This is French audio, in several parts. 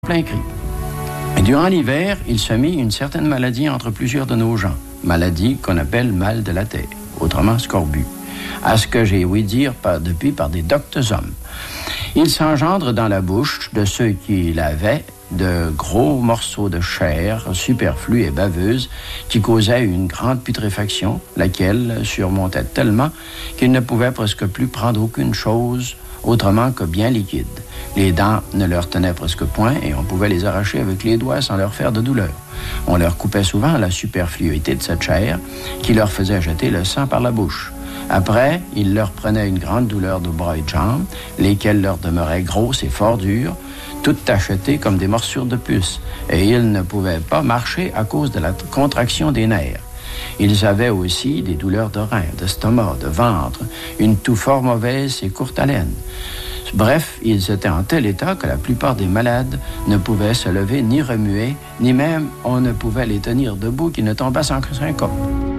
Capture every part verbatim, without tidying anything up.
plein cri. Et durant l'hiver, il se mit une certaine maladie entre plusieurs de nos gens, maladie qu'on appelle mal de la terre, autrement scorbut, à ce que j'ai ouï dire par, depuis par des doctes hommes. Il s'engendre dans la bouche de ceux qui l'avaient de gros morceaux de chair superflus et baveuse qui causaient une grande putréfaction, laquelle surmontait tellement qu'ils ne pouvaient presque plus prendre aucune chose autrement que bien liquide. Les dents ne leur tenaient presque point et on pouvait les arracher avec les doigts sans leur faire de douleur. On leur coupait souvent la superfluité de cette chair qui leur faisait jeter le sang par la bouche. Après, il leur prenait une grande douleur de bras et de jambes, lesquelles leur demeuraient grosses et fort dures, toutes tachetées comme des morsures de puce, et ils ne pouvaient pas marcher à cause de la contraction des nerfs. Ils avaient aussi des douleurs de reins, d'estomac, de ventre, une toux fort mauvaise et courte haleine. Bref, ils étaient en tel état que la plupart des malades ne pouvaient se lever ni remuer, ni même on ne pouvait les tenir debout qu'ils ne tombassent en syncope.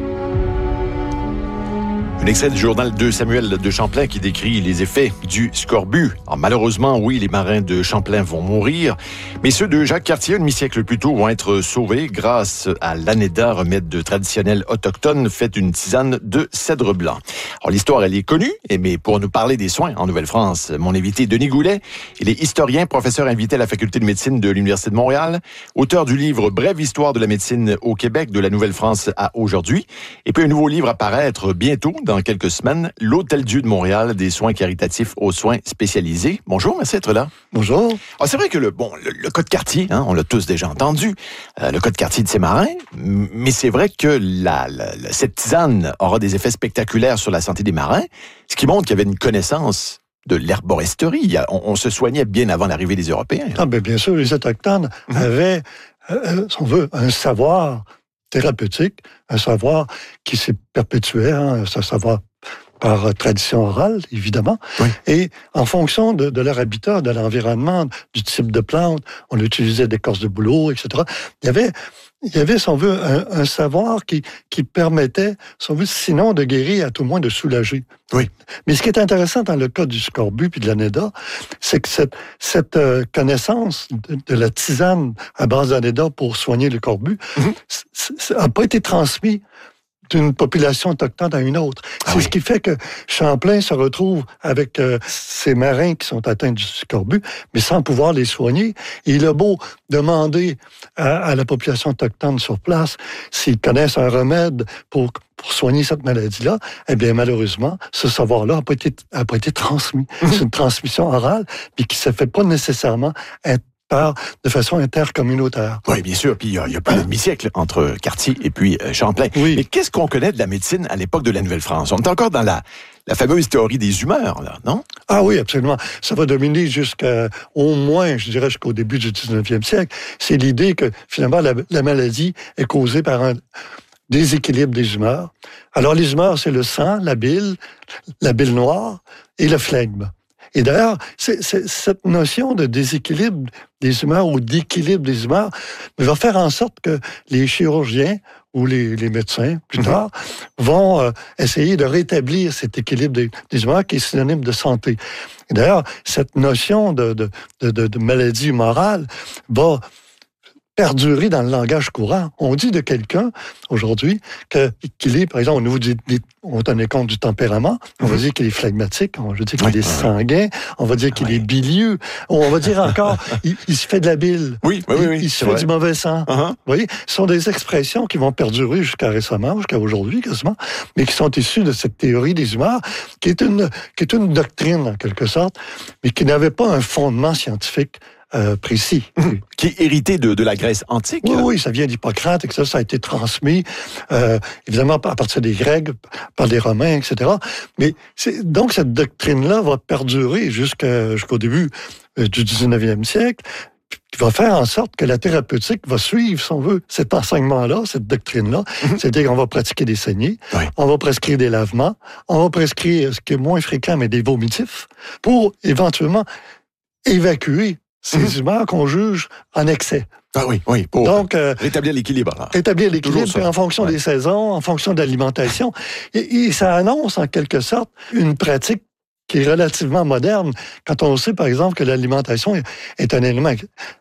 Un extrait du journal de Samuel de Champlain qui décrit les effets du scorbut. Alors, malheureusement, oui, les marins de Champlain vont mourir, mais ceux de Jacques Cartier, un demi-siècle plus tôt, vont être sauvés grâce à l'Aneda, remède traditionnel autochtone, fait une tisane de cèdre blanc. Alors, l'histoire, elle est connue, mais pour nous parler des soins en Nouvelle-France, mon invité Denis Goulet, il est historien, professeur invité à la Faculté de médecine de l'Université de Montréal, auteur du livre Brève histoire de la médecine au Québec, de la Nouvelle-France à aujourd'hui, et puis un nouveau livre à paraître bientôt, dans quelques semaines, l'Hôtel-Dieu de Montréal, des soins caritatifs aux soins spécialisés. Bonjour, merci d'être là. Bonjour. Ah, c'est vrai que le, bon, le, le cas de Cartier, hein, on l'a tous déjà entendu, euh, le cas de Cartier de ses marins, mais c'est vrai que la, la, la, cette tisane aura des effets spectaculaires sur la santé des marins, ce qui montre qu'il y avait une connaissance de l'herboristerie. On, on se soignait bien avant l'arrivée des Européens. Ah, ben, bien sûr, les Autochtones mmh. avaient, euh, si on veut, un savoir thérapeutique, un savoir qui s'est perpétué, hein, un savoir par tradition orale, évidemment. Oui. Et en fonction de, de leur habitat, de l'environnement, du type de plante, on utilisait des écorces de bouleau, et cetera. Il y avait, il y avait, si on veut, un, un savoir qui, qui permettait, si on veut, sinon de guérir, à tout le moins de soulager. Oui. Mais ce qui est intéressant dans le cas du scorbut puis de l'Aneda, c'est que cette, cette euh, connaissance de, de la tisane à base d'Aneda pour soigner le scorbut n'a mm-hmm. pas été transmise d'une population autochtone à une autre. Ah c'est oui. ce qui fait que Champlain se retrouve avec euh, ces marins qui sont atteints du scorbut, mais sans pouvoir les soigner. Et il a beau demander à, à la population autochtone sur place s'ils connaissent un remède pour, pour soigner cette maladie-là, eh bien, malheureusement, ce savoir-là n'a pas été, a pas été transmis. Mm-hmm. C'est une transmission orale, puis qui ne se fait pas nécessairement être de façon intercommunautaire. Oui, bien sûr. Puis il y a, il y a plus de demi-siècle entre Cartier et puis euh, Champlain. Oui. Mais qu'est-ce qu'on connaît de la médecine à l'époque de la Nouvelle-France? On est encore dans la, la fameuse théorie des humeurs, là, non? Ah oui, absolument. Ça va dominer jusqu'à, au moins, je dirais, jusqu'au début du dix-neuvième siècle. C'est l'idée que, finalement, la, la maladie est causée par un déséquilibre des humeurs. Alors, les humeurs, c'est le sang, la bile, la bile noire et le flegme. Et d'ailleurs, c'est, c'est, cette notion de déséquilibre des humeurs ou d'équilibre des humeurs va faire en sorte que les chirurgiens ou les, les médecins, plus tard, mm-hmm. vont euh, essayer de rétablir cet équilibre des, des humeurs qui est synonyme de santé. Et d'ailleurs, cette notion de, de, de, de, de maladie humorale va perdurer dans le langage courant. On dit de quelqu'un, aujourd'hui, que, qu'il est, par exemple, au niveau du, des, on tenait compte du tempérament, on va dire qu'il est phlegmatique, on va dire qu'il oui. est sanguin, on va dire qu'il oui. est bilieux, on va dire encore, il, il se fait de la bile, oui, oui, oui, il, oui, il se fait vrai. du mauvais sang. Uh-huh. Vous voyez, ce sont des expressions qui vont perdurer jusqu'à récemment, jusqu'à aujourd'hui, quasiment, mais qui sont issues de cette théorie des humeurs, qui est une, qui est une doctrine, en quelque sorte, mais qui n'avait pas un fondement scientifique Euh, précis. Mmh. Qui est hérité de, de la Grèce antique. Oui, oui, ça vient d'Hippocrate et que ça, ça a été transmis, euh, évidemment, à partir des Grecs, par les Romains, et cetera. Mais c'est, donc, cette doctrine-là va perdurer jusqu'à, jusqu'au début euh, du dix-neuvième siècle, qui va faire en sorte que la thérapeutique va suivre, si on veut, cet enseignement-là, cette doctrine-là. Mmh. C'est-à-dire qu'on va pratiquer des saignées, oui. on va prescrire des lavements, on va prescrire, ce qui est moins fréquent, mais des vomitifs, pour éventuellement évacuer ces mmh. humeurs qu'on juge en excès. Ah oui, oui, pour Donc, euh, rétablir l'équilibre. Alors. Rétablir l'équilibre en fonction ouais. des saisons, en fonction de l'alimentation. Et, et ça annonce, en quelque sorte, une pratique qui est relativement moderne, quand on sait, par exemple, que l'alimentation est un élément